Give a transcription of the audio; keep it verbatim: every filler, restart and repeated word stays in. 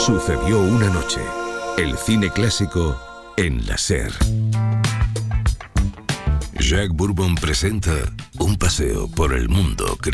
Sucedió una noche. El cine clásico en la SER. Jack Bourbon presenta un paseo por el mundo